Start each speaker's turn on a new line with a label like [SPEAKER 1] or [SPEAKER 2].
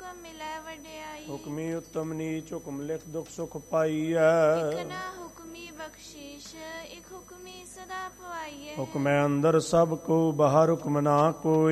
[SPEAKER 1] ਮਿਲੈ ਵਡਿਆਈ।
[SPEAKER 2] ਹੁਕਮੀ ਉਤਮ ਨੀਚ ਹੁਕਮ ਲਿਖ ਦੁਖ ਸੁਖ ਪਾਈਐ।
[SPEAKER 1] ਇਕ ਨਾ ਹੁਕਮੀ ਬਖਸ਼ੀਸ਼ ਇਕ ਹੁਕਮੀ ਸਦਾ ਪਵਾਈਐ।
[SPEAKER 2] ਹੁਕਮੈ ਅੰਦਰ ਸਭ ਕੋ ਬਾਹਰ ਹੁਕਮ ਨਾ ਕੋਈ।